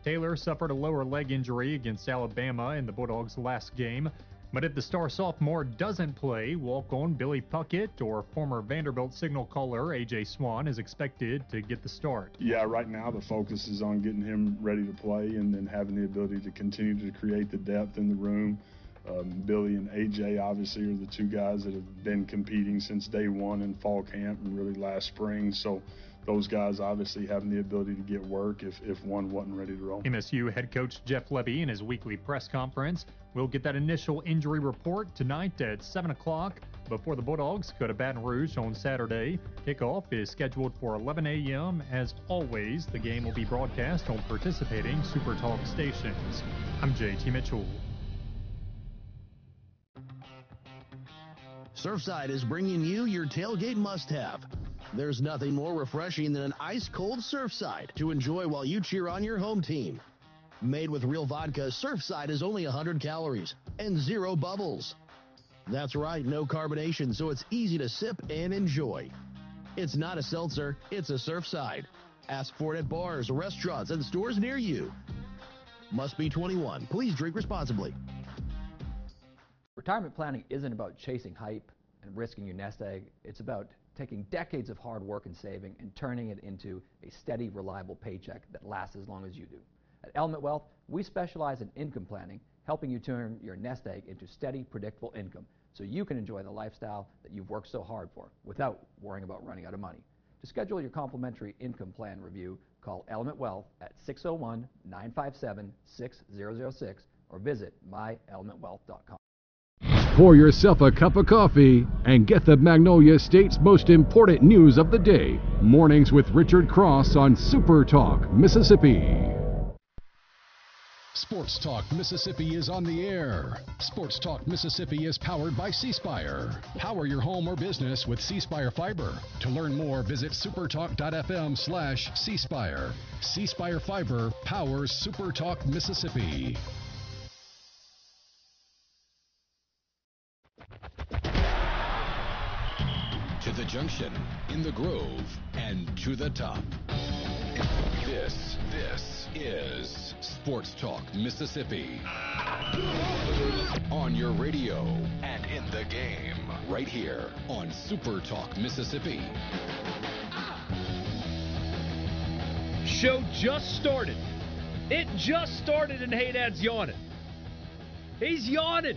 Taylor suffered a lower leg injury against Alabama in the Bulldogs' last game. But if the star sophomore doesn't play, walk-on Billy Puckett or former Vanderbilt signal caller A.J. Swan is expected to get the start. Yeah, right now the focus is on getting him ready to play and then having the ability to continue to create the depth in the room. Billy and A.J. obviously are the two guys that have been competing since day one in fall camp and really last spring. So those guys obviously having the ability to get work if one wasn't ready to roll. MSU head coach Jeff Lebby in his weekly press conference will get that initial injury report tonight at 7 o'clock before the Bulldogs go to Baton Rouge on Saturday. Kickoff is scheduled for 11 a.m. As always, the game will be broadcast on participating Super Talk stations. I'm JT Mitchell. Surfside is bringing you your tailgate must-have. There's nothing more refreshing than an ice-cold Surfside to enjoy while you cheer on your home team. Made with real vodka, Surfside is only 100 calories and 0 bubbles. That's right, no carbonation, so it's easy to sip and enjoy. It's not a seltzer, it's a Surfside. Ask for it at bars, restaurants, and stores near you. Must be 21. Please drink responsibly. Retirement planning isn't about chasing hype and risking your nest egg. It's about taking decades of hard work and saving and turning it into a steady, reliable paycheck that lasts as long as you do. At Element Wealth, we specialize in income planning, helping you turn your nest egg into steady, predictable income so you can enjoy the lifestyle that you've worked so hard for without worrying about running out of money. To schedule your complimentary income plan review, call Element Wealth at 601-957-6006 or visit myelementwealth.com. Pour yourself a cup of coffee and get the Magnolia State's most important news of the day. Mornings with Richard Cross on Super Talk, Mississippi. Sports Talk Mississippi is on the air. Sports Talk Mississippi is powered by C Spire. Power your home or business with C Spire Fiber. To learn more, visit supertalk.fm/C Spire. C Spire Fiber powers Super Talk Mississippi. To the junction, in the Grove, and to the top. This is Sports Talk Mississippi. On your radio and in the game, right here on Super Talk Mississippi. Show just started. It just started and Haydad's yawning. He's yawning.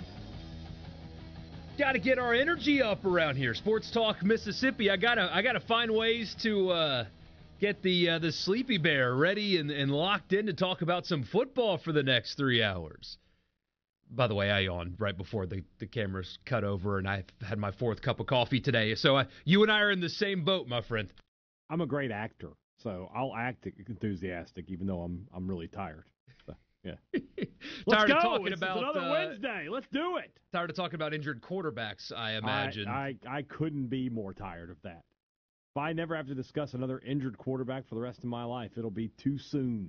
Got to get our energy up around here. Sports Talk Mississippi. I gotta find ways to get the sleepy bear ready and locked in to talk about some football for the next 3 hours. By the way, I yawned right before the cameras cut over, and I had my 4th cup of coffee today. So you and I are in the same boat, my friend. I'm a great actor, so I'll act enthusiastic even though I'm really tired. Yeah. Tired of go. talking It's about another Wednesday. Let's do it. Tired of talking about injured quarterbacks, I imagine. I couldn't be more tired of that. If I never have to discuss another injured quarterback for the rest of my life, it'll be too soon.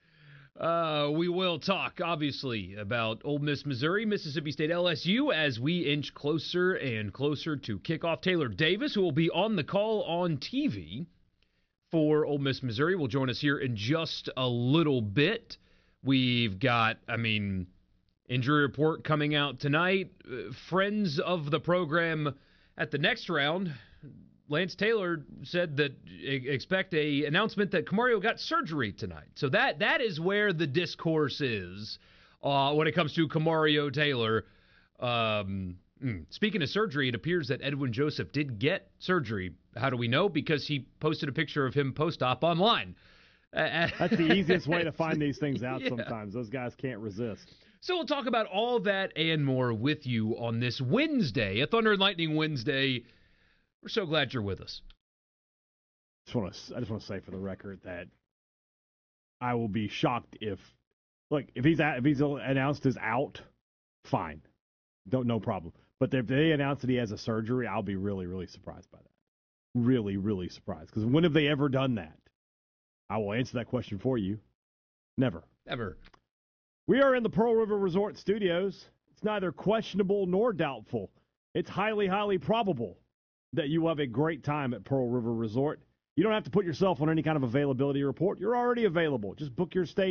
We will talk, obviously, about Ole Miss, Missouri, Mississippi State, LSU as we inch closer and closer to kickoff. Taylor Davis, who will be on the call on TV for Ole Miss, Missouri, will join us here in just a little bit. We've got, injury report coming out tonight. Friends of the program at the next round, Lance Taylor said that expect a announcement that Camario got surgery tonight. So that is where the discourse is when it comes to Camario Taylor. Speaking of surgery, it appears that Edwin Joseph did get surgery. How do we know? Because he posted a picture of him post-op online. That's the easiest way to find these things out sometimes. Those guys can't resist. So we'll talk about all that and more with you on this Wednesday, a Thunder and Lightning Wednesday. We're so glad you're with us. I just want to say for the record that I will be shocked if he's announced as out, fine. No problem. But if they announce that he has a surgery, I'll be really, really surprised by that. Really, really surprised. Because when have they ever done that? I will answer that question for you. Never. Never. We are in the Pearl River Resort Studios. It's neither questionable nor doubtful. It's highly, highly probable that you will have a great time at Pearl River Resort. You don't have to put yourself on any kind of availability report. You're already available. Just book your stay